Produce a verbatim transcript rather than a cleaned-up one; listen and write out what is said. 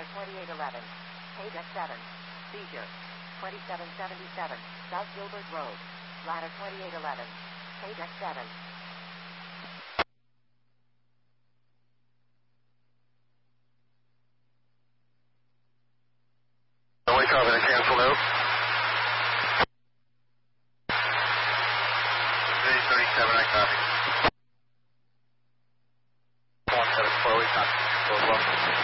ladder twenty-eight eleven. Page X seven. Seizure. twenty-seven seventy-seven, South Gilbert Road. Ladder twenty-eight eleven. Page X seven. Only copy, cancel out. three thirty-seven, I copy. one seven four, we copy. Well, welcome.